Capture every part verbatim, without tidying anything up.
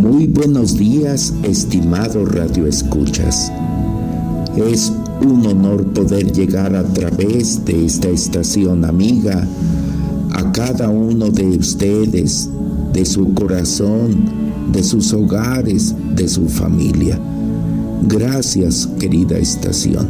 Muy buenos días, estimados radioescuchas. Es un honor poder llegar a través de esta estación amiga a cada uno de ustedes, de su corazón, de sus hogares, de su familia. Gracias, querida estación.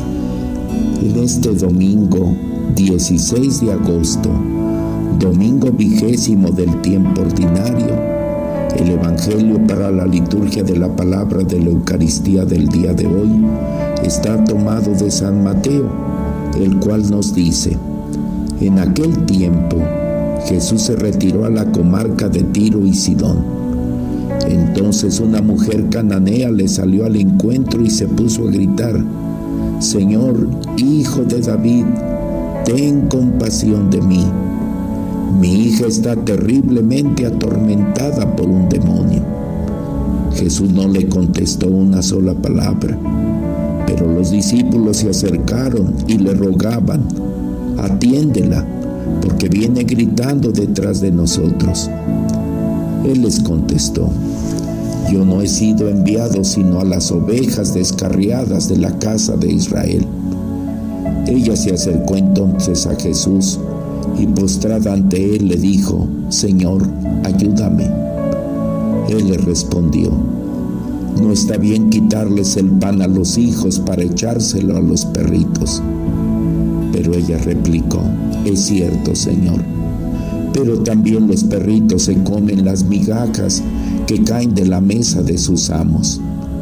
En este domingo dieciséis de agosto, domingo vigésimo del tiempo ordinario, el Evangelio para la liturgia de la palabra de la Eucaristía del día de hoy está tomado de San Mateo, el cual nos dice: en aquel tiempo Jesús se retiró a la comarca de Tiro y Sidón. Entonces una mujer cananea le salió al encuentro y se puso a gritar: Señor, Hijo de David, ten compasión de mí. Mi hija está terriblemente atormentada por un demonio. Jesús no le contestó una sola palabra, pero los discípulos se acercaron y le rogaban: atiéndela, porque viene gritando detrás de nosotros. Él les contestó: yo no he sido enviado sino a las ovejas descarriadas de la casa de Israel. Ella se acercó entonces a Jesús y postrada ante él le dijo: Señor, ayúdame. Él le respondió: no está bien quitarles el pan a los hijos para echárselo a los perritos. Pero ella replicó: es cierto, Señor, pero también los perritos se comen las migajas que caen de la mesa de sus amos.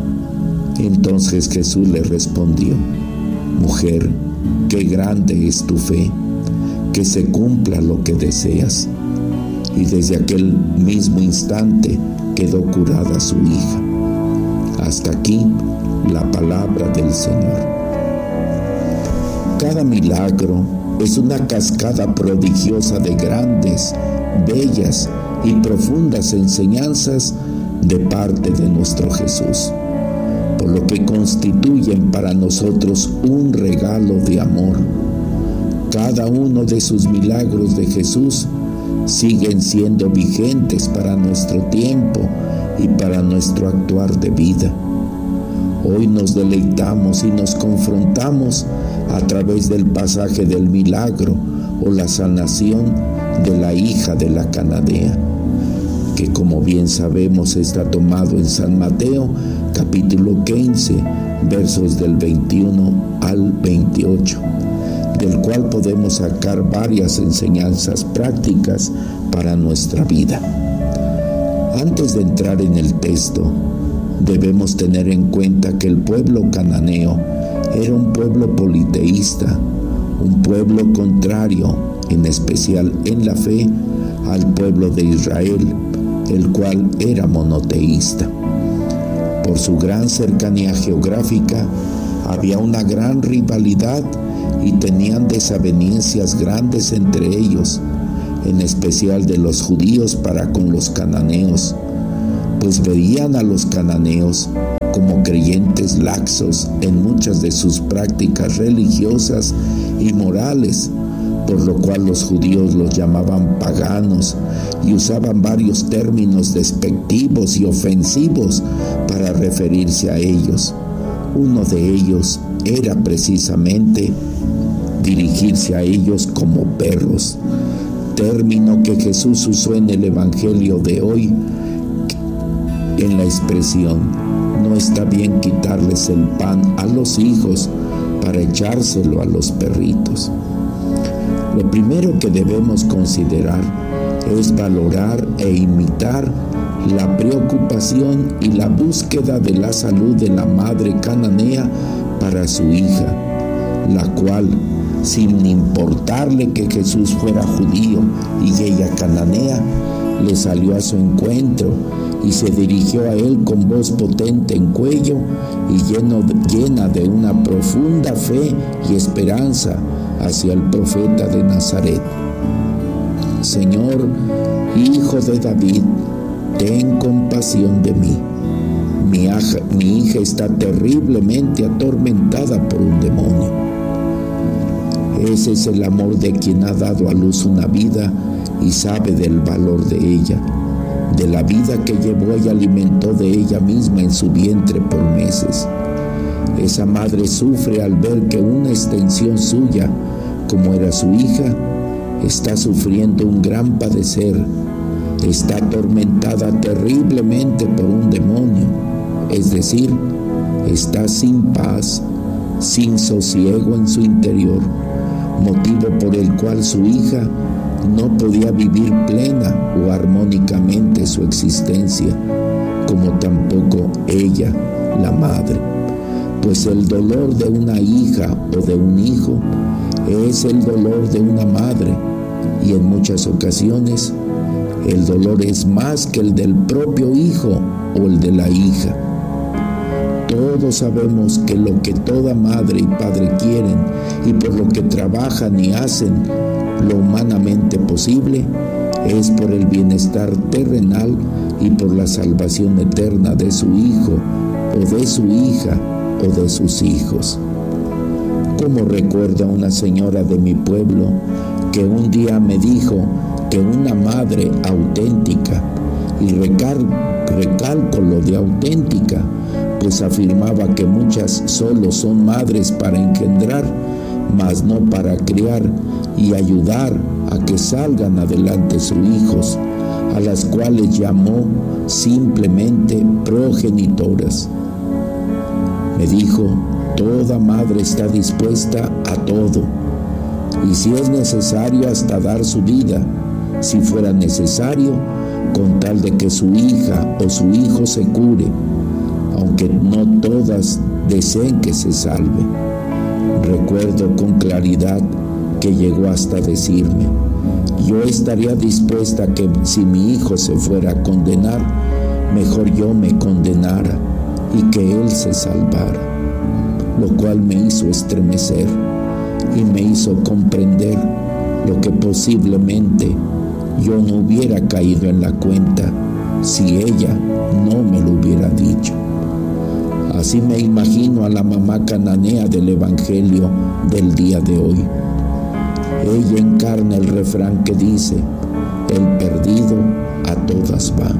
Entonces Jesús le respondió: mujer, qué grande es tu fe, que se cumpla lo que deseas. Y desde aquel mismo instante quedó curada su hija. Hasta aquí la palabra del Señor. Cada milagro es una cascada prodigiosa de grandes, bellas y profundas enseñanzas de parte de nuestro Jesús, por lo que constituyen para nosotros un regalo de amor. Cada uno de sus milagros de Jesús siguen siendo vigentes para nuestro tiempo y para nuestro actuar de vida. Hoy nos deleitamos y nos confrontamos a través del pasaje del milagro o la sanación de la hija de la cananea, que como bien sabemos está tomado en San Mateo, capítulo quince, versos del veintiuno al veintiocho. Del cual podemos sacar varias enseñanzas prácticas para nuestra vida. Antes de entrar en el texto, debemos tener en cuenta que el pueblo cananeo era un pueblo politeísta, un pueblo contrario, en especial en la fe, al pueblo de Israel, el cual era monoteísta. Por su gran cercanía geográfica, había una gran rivalidad y tenían desavenencias grandes entre ellos, en especial de los judíos para con los cananeos, pues veían a los cananeos como creyentes laxos en muchas de sus prácticas religiosas y morales, por lo cual los judíos los llamaban paganos y usaban varios términos despectivos y ofensivos para referirse a ellos. Uno de ellos era precisamente dirigirse a ellos como perros, término que Jesús usó en el Evangelio de hoy en la expresión: no está bien quitarles el pan a los hijos para echárselo a los perritos. Lo primero que debemos considerar es valorar e imitar la preocupación y la búsqueda de la salud de la madre cananea para su hija, la cual, sin importarle que Jesús fuera judío y ella cananea, le salió a su encuentro y se dirigió a él con voz potente en cuello y lleno de, llena de una profunda fe y esperanza hacia el profeta de Nazaret: Señor, Hijo de David, ten compasión de mí. Mi hija, mi hija está terriblemente atormentada por un demonio. Ese es el amor de quien ha dado a luz una vida y sabe del valor de ella, de la vida que llevó y alimentó de ella misma en su vientre por meses. Esa madre sufre al ver que una extensión suya, como era su hija, está sufriendo un gran padecer, está atormentada terriblemente por un demonio, es decir, está sin paz, sin sosiego en su interior, motivo por el cual su hija no podía vivir plena o armónicamente su existencia, como tampoco ella, la madre, pues el dolor de una hija o de un hijo es el dolor de una madre, y en muchas ocasiones el dolor es más que el del propio hijo o el de la hija. Todos sabemos que lo que toda madre y padre quieren y por lo que trabajan y hacen lo humanamente posible es por el bienestar terrenal y por la salvación eterna de su hijo o de su hija o de sus hijos. Como recuerdo a una señora de mi pueblo que un día me dijo que una madre auténtica, y recal- recalco lo de auténtica, pues afirmaba que muchas solo son madres para engendrar, mas no para criar y ayudar a que salgan adelante sus hijos, a las cuales llamó simplemente progenitoras. Me dijo, toda madre está dispuesta a todo, y si es necesario hasta dar su vida, si fuera necesario, con tal de que su hija o su hijo se cure, aunque no todas deseen que se salve. Recuerdo con claridad que llegó hasta decirme, yo estaría dispuesta a que si mi hijo se fuera a condenar, mejor yo me condenara y que él se salvara, lo cual me hizo estremecer y me hizo comprender lo que posiblemente yo no hubiera caído en la cuenta si ella no me lo hubiera dicho. Así me imagino a la mamá cananea del Evangelio del día de hoy. Ella encarna el refrán que dice, el perdido a todas va.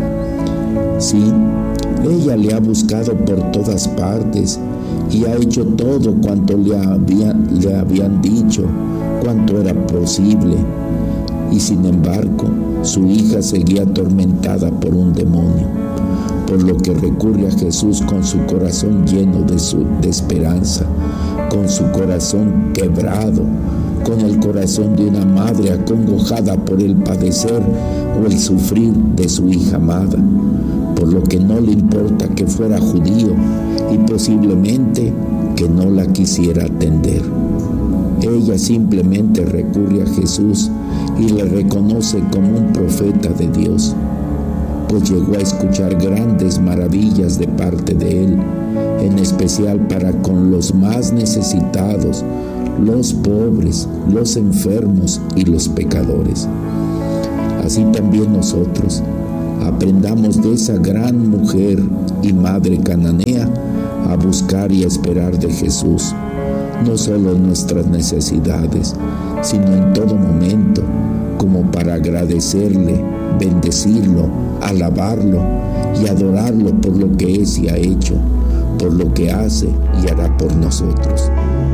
Sí, ella le ha buscado por todas partes y ha hecho todo cuanto le, había, le habían dicho, cuanto era posible. Y sin embargo, su hija seguía atormentada por un demonio, por lo que recurre a Jesús con su corazón lleno de, su, de esperanza, con su corazón quebrado, con el corazón de una madre acongojada por el padecer o el sufrir de su hija amada, por lo que no le importa que fuera judío y posiblemente que no la quisiera atender. Ella simplemente recurre a Jesús y le reconoce como un profeta de Dios, pues llegó a escuchar grandes maravillas de parte de Él, en especial para con los más necesitados, los pobres, los enfermos y los pecadores. Así también nosotros aprendamos de esa gran mujer y madre cananea a buscar y a esperar de Jesús, no solo en nuestras necesidades, sino en todo momento, como para agradecerle, bendecirlo, alabarlo y adorarlo por lo que es y ha hecho, por lo que hace y hará por nosotros.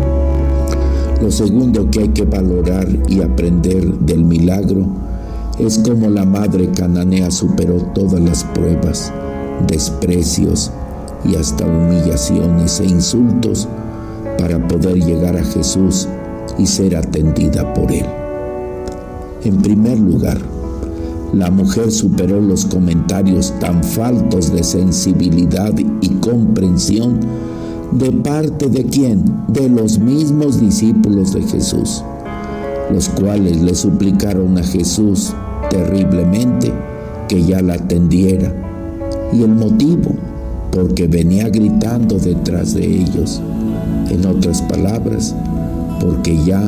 Lo segundo que hay que valorar y aprender del milagro es cómo la madre cananea superó todas las pruebas, desprecios y hasta humillaciones e insultos para poder llegar a Jesús y ser atendida por Él. En primer lugar, la mujer superó los comentarios tan faltos de sensibilidad y comprensión de parte de ¿quién? De los mismos discípulos de Jesús, los cuales le suplicaron a Jesús terriblemente que ya la atendiera, y el motivo, porque venía gritando detrás de ellos. En otras palabras, porque ya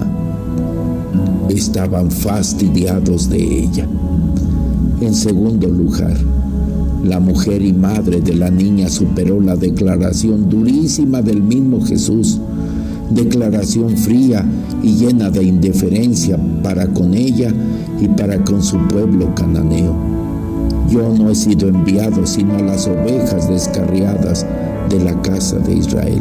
estaban fastidiados de ella. En segundo lugar, la mujer y madre de la niña superó la declaración durísima del mismo Jesús, declaración fría y llena de indiferencia para con ella y para con su pueblo cananeo. Yo no he sido enviado sino a las ovejas descarriadas de la casa de Israel.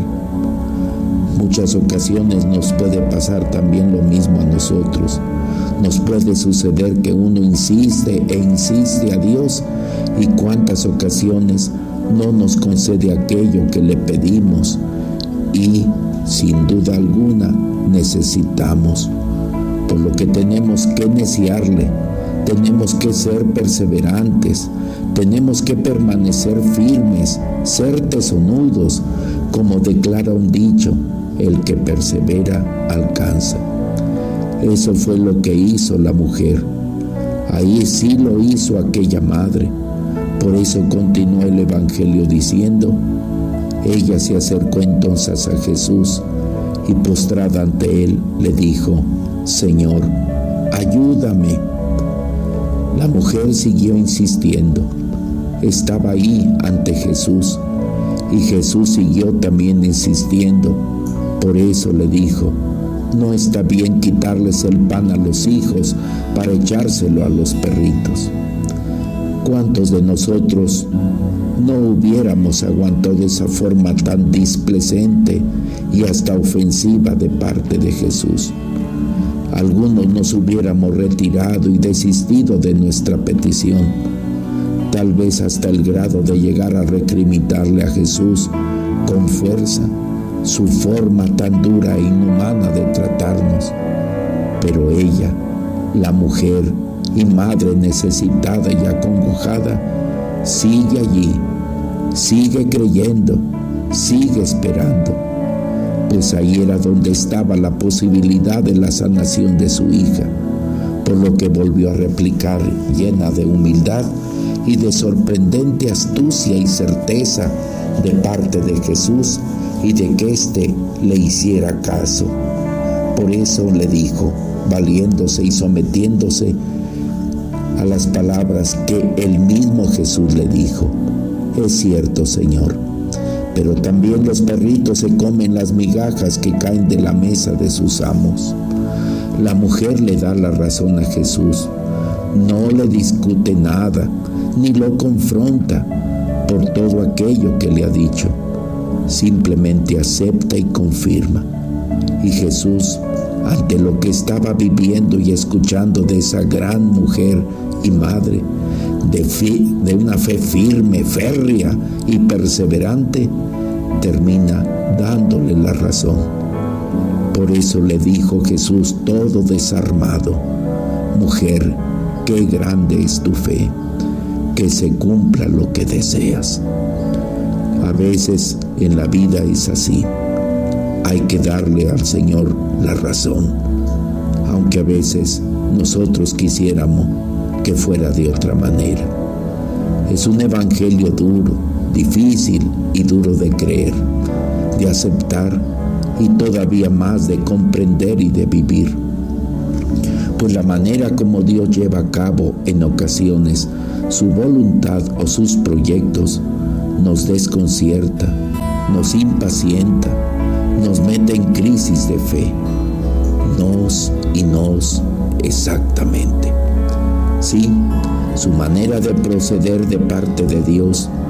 Muchas ocasiones nos puede pasar también lo mismo a nosotros. Nos puede suceder que uno insiste e insiste a Dios, y cuántas ocasiones no nos concede aquello que le pedimos y, sin duda alguna, necesitamos. Por lo que tenemos que neciarle, tenemos que ser perseverantes, tenemos que permanecer firmes, ser tesonudos, como declara un dicho: el que persevera alcanza. Eso fue lo que hizo la mujer. Ahí sí lo hizo aquella madre. Por eso continuó el Evangelio diciendo: ella se acercó entonces a Jesús y postrada ante él le dijo: Señor, ayúdame. La mujer siguió insistiendo. Estaba ahí ante Jesús y Jesús siguió también insistiendo. Por eso le dijo: no está bien quitarles el pan a los hijos para echárselo a los perritos. ¿Cuántos de nosotros no hubiéramos aguantado de esa forma tan displecente y hasta ofensiva de parte de Jesús? Algunos nos hubiéramos retirado y desistido de nuestra petición, tal vez hasta el grado de llegar a recriminarle a Jesús con fuerza su forma tan dura e inhumana de tratarnos. Pero ella, la mujer y madre necesitada y acongojada, sigue allí, sigue creyendo, sigue esperando, pues ahí era donde estaba la posibilidad de la sanación de su hija, por lo que volvió a replicar llena de humildad y de sorprendente astucia y certeza de parte de Jesús y de que éste le hiciera caso. Por eso le dijo, valiéndose y sometiéndose a las palabras que el mismo Jesús le dijo: es cierto, Señor, pero también los perritos se comen las migajas que caen de la mesa de sus amos. La mujer le da la razón a Jesús, no le discute nada, ni lo confronta por todo aquello que le ha dicho. Simplemente acepta y confirma. Y Jesús, ante lo que estaba viviendo y escuchando de esa gran mujer y madre, de, fi, de una fe firme, férrea y perseverante, termina dándole la razón. Por eso le dijo Jesús todo desarmado: mujer, qué grande es tu fe, que se cumpla lo que deseas. A veces en la vida es así. Hay que darle al Señor la razón, aunque a veces nosotros quisiéramos que fuera de otra manera. Es un evangelio duro, difícil y duro de creer, de aceptar y todavía más de comprender y de vivir. Pues la manera como Dios lleva a cabo en ocasiones su voluntad o sus proyectos nos desconcierta, nos impacienta, nos mete en crisis de fe. Nos y nos exactamente. Sí, su manera de proceder de parte de Dios